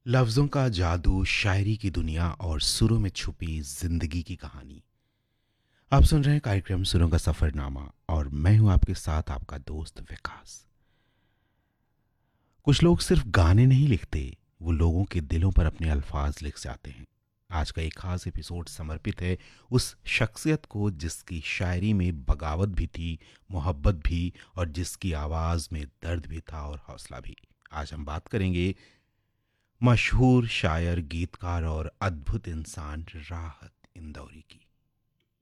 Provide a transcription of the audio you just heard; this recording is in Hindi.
लफ्ज़ों का जादू, शायरी की दुनिया और सुरों में छुपी ज़िंदगी की कहानी। आप सुन रहे हैं कार्यक्रम सुरों का सफ़रनामा और मैं हूं आपके साथ आपका दोस्त विकास। कुछ लोग सिर्फ गाने नहीं लिखते, वो लोगों के दिलों पर अपने अल्फाज लिख जाते हैं। आज का एक खास एपिसोड समर्पित है उस शख्सियत को जिसकी शायरी में बगावत भी थी, मोहब्बत भी और जिसकी आवाज़ में दर्द भी था और हौसला भी। आज हम बात करेंगे मशहूर शायर, गीतकार और अद्भुत इंसान राहत इंदौरी की।